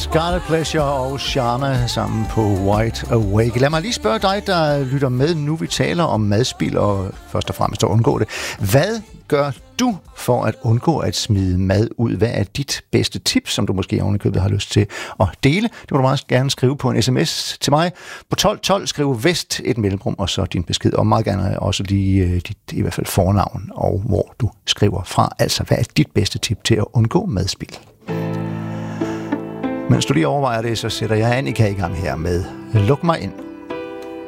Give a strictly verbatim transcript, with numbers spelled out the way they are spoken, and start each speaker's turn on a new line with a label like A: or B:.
A: Scarlet Pleasure og Sharma sammen på Wide Awake. Lad mig lige spørge dig, der lytter med nu. Vi taler om madspild og først og fremmest at undgå det. Hvad gør du for at undgå at smide mad ud? Hvad er dit bedste tip, som du måske ovenikøbet har lyst til at dele? Det må du meget gerne skrive på en sms til mig. På tolv tolv skriv vest et mellemrum, og så din besked. Og meget gerne også lige dit i hvert fald fornavn, og hvor du skriver fra. Altså, hvad er dit bedste tip til at undgå madspild? Mens du lige overvejer det, så sætter jeg Annika i gang her med Luk mig ind.